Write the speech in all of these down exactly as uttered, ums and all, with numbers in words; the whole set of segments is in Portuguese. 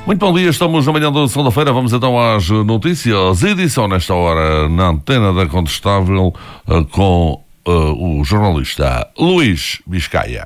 Muito bom dia, estamos na manhã da segunda-feira, vamos então às notícias. Edição nesta hora na Antena da Contestável com uh, o jornalista Luís Biscaia.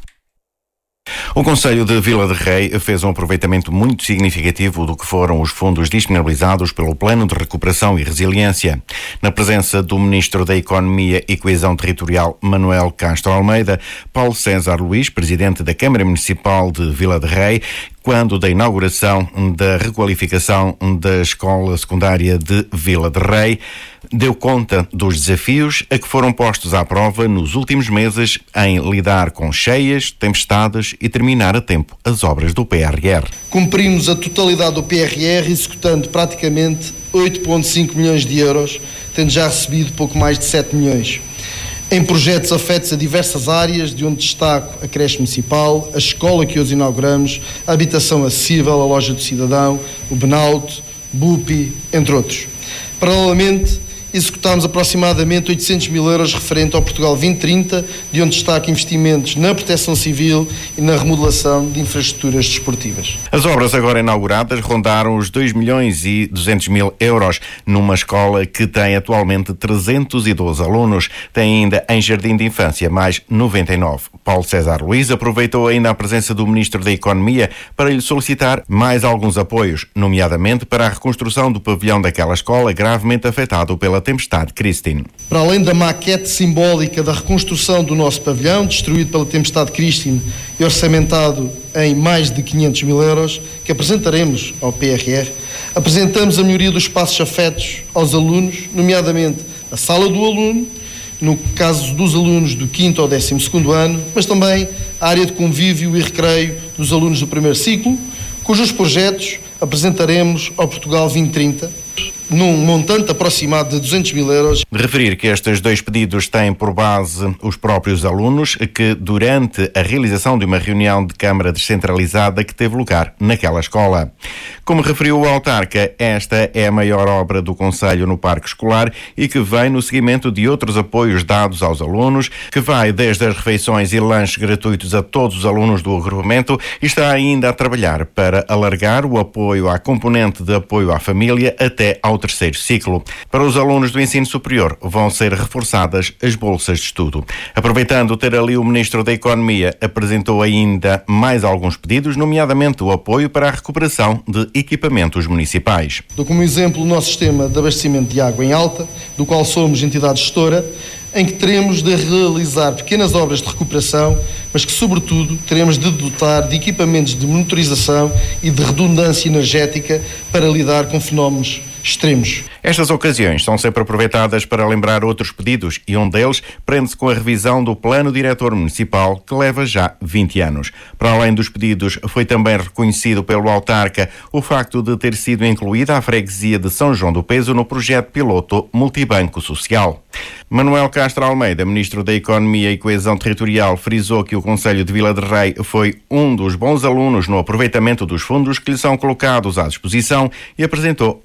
O Concelho de Vila de Rei fez um aproveitamento muito significativo do que foram os fundos disponibilizados pelo Plano de Recuperação e Resiliência. Na presença do Ministro da Economia e Coesão Territorial, Manuel Castro Almeida, Paulo César Luís, Presidente da Câmara Municipal de Vila de Rei, quando da inauguração da requalificação da Escola Secundária de Vila de Rei, deu conta dos desafios a que foram postos à prova nos últimos meses em lidar com cheias, tempestades e terminar a tempo as obras do P R R. Cumprimos a totalidade do P R R, executando praticamente oito vírgula cinco milhões de euros, tendo já recebido pouco mais de sete milhões. Em projetos afetos a diversas áreas, de onde destaco a creche municipal, a escola que hoje inauguramos, a habitação acessível, a loja do cidadão, o Benauto, Bupi, entre outros. Paralelamente, executámos aproximadamente oitocentos mil euros referente ao Portugal vinte trinta, de onde destaco investimentos na proteção civil e na remodelação de infraestruturas desportivas. As obras agora inauguradas rondaram os dois milhões e duzentos mil euros, numa escola que tem atualmente trezentos e doze alunos. Tem ainda em jardim de infância mais noventa e nove. Paulo César Luís aproveitou ainda a presença do Ministro da Economia para lhe solicitar mais alguns apoios, nomeadamente para a reconstrução do pavilhão daquela escola gravemente afetado pela tempestade Christine. Para além da maquete simbólica da reconstrução do nosso pavilhão, destruído pela tempestade Christine e orçamentado em mais de quinhentos mil euros, que apresentaremos ao P R R, apresentamos a melhoria dos espaços afetos aos alunos, nomeadamente a sala do aluno, no caso dos alunos do quinto ao décimo segundo ano, mas também a área de convívio e recreio dos alunos do primeiro ciclo, cujos projetos apresentaremos ao Portugal vinte trinta, num montante aproximado de duzentos mil euros. De referir que estes dois pedidos têm por base os próprios alunos, que durante a realização de uma reunião de Câmara descentralizada que teve lugar naquela escola. Como referiu o autarca, esta é a maior obra do Concelho no Parque Escolar e que vem no seguimento de outros apoios dados aos alunos, que vai desde as refeições e lanches gratuitos a todos os alunos do agrupamento e está ainda a trabalhar para alargar o apoio à componente de apoio à família até ao terceiro ciclo. Para os alunos do ensino superior vão ser reforçadas as bolsas de estudo. Aproveitando ter ali o Ministro da Economia, apresentou ainda mais alguns pedidos, nomeadamente o apoio para a recuperação de equipamentos municipais. Dou como exemplo o nosso sistema de abastecimento de água em alta, do qual somos entidade gestora, em que teremos de realizar pequenas obras de recuperação, mas que, sobretudo, teremos de dotar de equipamentos de monitorização e de redundância energética para lidar com fenómenos extremos. Estas ocasiões são sempre aproveitadas para lembrar outros pedidos e um deles prende-se com a revisão do Plano Diretor Municipal, que leva já vinte anos. Para além dos pedidos, foi também reconhecido pelo autarca o facto de ter sido incluída a freguesia de São João do Peso no projeto piloto Multibanco Social. Manuel Castro Almeida, Ministro da Economia e Coesão Territorial, frisou que o Concelho de Vila de Rei foi um dos bons alunos no aproveitamento dos fundos que lhe são colocados à disposição e apresentou